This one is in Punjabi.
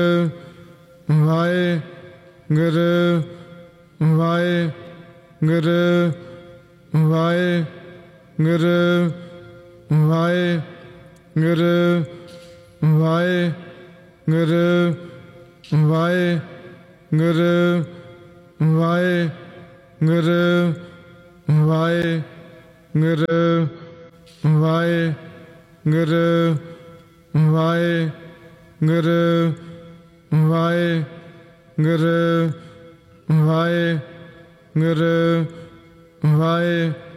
ਵਾਹਿਗੁਰੂ ਵਾਹਿਗੁਰੂ ਵਾਹਿਗੁਰੂ ਵਾਹਿਗੁਰੂ ਵਾਹਿਗੁਰੂ ਵਾਹਿਗੁਰੂ ਵਾਹਿਗੁਰੂ ਵਾਹਿਗੁਰੂ ਵਾਹਿਗੁਰੂ ਵਾਹਿਗੁਰੂ ਵਾਹਿਗੁਰੂ ਵਾਹਿਗੁਰੂ ਵਾਹਿਗੁਰੂ